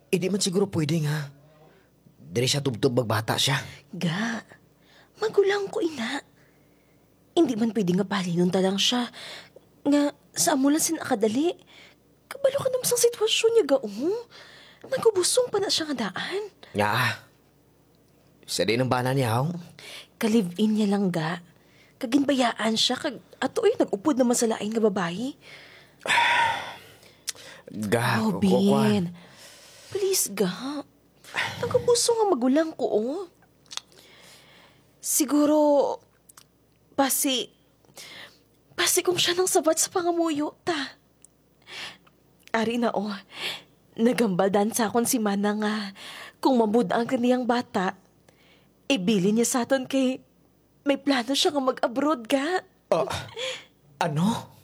Hindi man siguro pwede nga. Diri siya tubtob magbata siya. Ga, magulang ko ina. Hindi man pwede nga palinunta lang siya. Nga, sa amo lang sinakadali. Kabalo ka naman sa sitwasyon niya ga, Nagubusong pa na siya nga daan. Nga Sa din ang bana niya, Ka-live-in niya lang ga. Kaginbayaan siya, ato'y nag-upod naman sa lain nga babae. Ga, Robin, please ga. Nagubusong nga magulang ko, Siguro, Pasi kung siya nang sabat sa pangamuyo ta. Ari na nagambaldan sa akon si Mana nga kung mabudang kaniyang bata, ibili niya sa aton kay may plano siya nga mag-abroad ga. Ano?